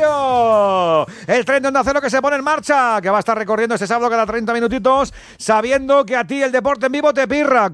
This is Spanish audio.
Radio. El tren de Onda Cero que se pone en marcha, que va a estar recorriendo este sábado cada 30 minutitos, sabiendo que a ti el deporte en vivo te pirra.